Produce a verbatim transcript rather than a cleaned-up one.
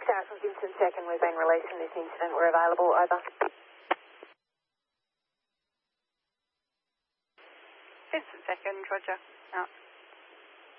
Sarah from Vincent Second, we've been released from this incident. We're available, over. Vincent Second, roger. Out.